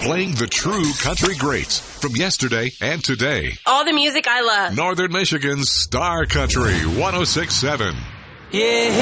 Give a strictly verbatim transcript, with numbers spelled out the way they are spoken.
playing the true country greats from yesterday and today. All the music I love. Northern Michigan's Star Country one oh six point seven. Yeah.